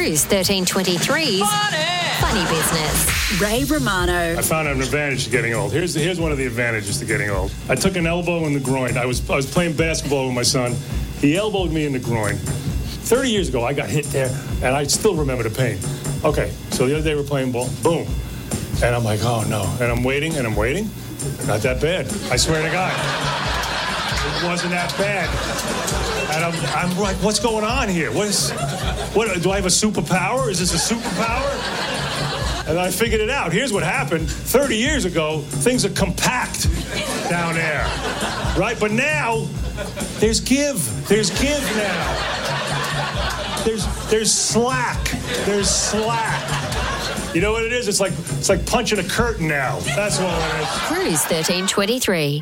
Cruise 1323's Funny Business. Ray Romano. I found an advantage to getting old. Here's one of the advantages to getting old. I took an elbow in the groin. I was playing basketball with my son. He elbowed me in the groin. 30 years ago, I got hit there, and I still remember the pain. Okay, so the other day we're playing ball. Boom. And I'm like, oh, no. And I'm waiting. Not that bad. I swear to God. It wasn't that bad. And I'm like, what's going on here? What do I have a superpower? Is this a superpower? And I figured it out. Here's what happened. 30 years ago, things are compact down there, right? But now, there's give. There's give now. There's slack. There's slack. You know what it is? It's like punching a curtain now. That's what it is. Cruise 1323.